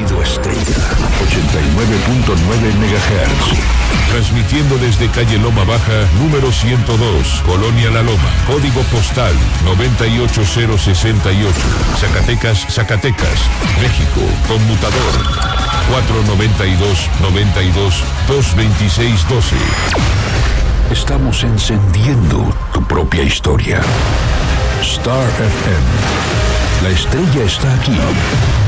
sonido estrella. 89.9 MHz. Transmitiendo desde calle Loma Baja, número 102, Colonia La Loma. Código postal 98068. Zacatecas, Zacatecas, México. Conmutador 492-92-226-12. Estamos encendiendo tu propia historia. Star FM. La estrella está aquí.